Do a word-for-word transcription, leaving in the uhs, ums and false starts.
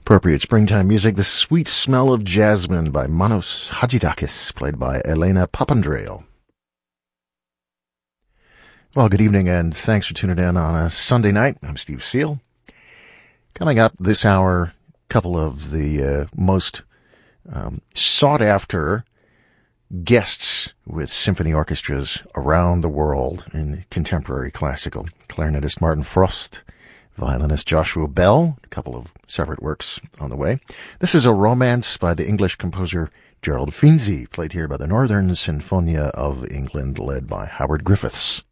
Appropriate springtime music, The Sweet Smell of Jasmine by Manos Hadjidakis, played by Elena Papandreou. Well, good evening and thanks for tuning in on a Sunday night. I'm Steve Seal. Coming up this hour, a couple of the uh, most um, sought-after guests with symphony orchestras around the world in contemporary classical. Clarinetist Martin Frost, violinist Joshua Bell, a couple of separate works on the way. This is a romance by the English composer Gerald Finzi, played here by the Northern Sinfonia of England, led by Howard Griffiths.